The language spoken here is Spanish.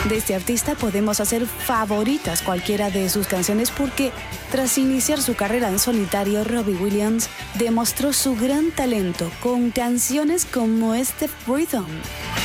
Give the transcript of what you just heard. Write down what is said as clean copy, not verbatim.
De este artista podemos hacer favoritas cualquiera de sus canciones porque, tras iniciar su carrera en solitario, Robbie Williams demostró su gran talento con canciones como este Rhythm.